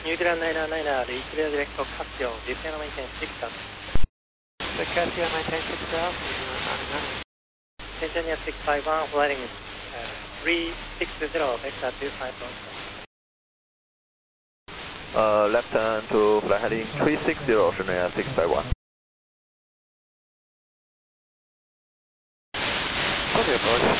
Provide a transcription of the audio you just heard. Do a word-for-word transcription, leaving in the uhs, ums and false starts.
New Zealand nine nine nine, the clear direct of Casio, descend maintain six thousand. The Casio maintain six thousand, uh, Tanzania six five one, flying uh, three six zero, vector two five one. Uh, left turn to fly heading three six zero, Tanzania six five one. Okay, approach.